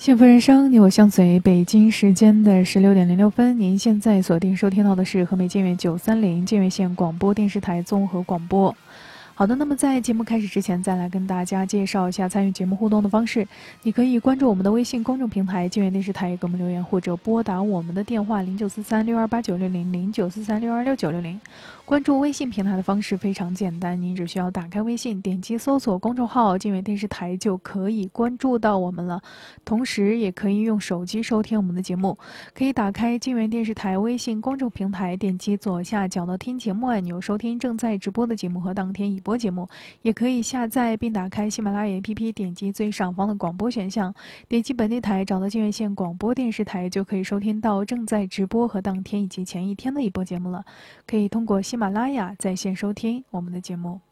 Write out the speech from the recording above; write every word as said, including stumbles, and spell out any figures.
幸福人生，你我相随。北京时间的十六点零六分，您现在锁定收听到的是和美建远九三零建岳县广播电视台综合广播。好的，那么在节目开始之前，再来跟大家介绍一下参与节目互动的方式。你可以关注我们的微信公众平台建岳电视台，给我们留言，或者拨打我们的电话零九四三六二八九六零零九四三六二六九六零。关注微信平台的方式非常简单，您只需要打开微信，点击搜索公众号建岳电视台就可以关注到我们了。同时也可以用手机收听我们的节目，可以打开建岳电视台微信公众平台，点击左下角的听节目按钮，收听正在直播的节目和当天已播节目。也可以下载并打开喜马拉雅 A P P， 点击最上方的广播选项，点击本地台，找到建岳县广播电视台，就可以收听到正在直播和当天以及前一天的已播节目了。可以通过喜马拉雅在线收听我们的节目。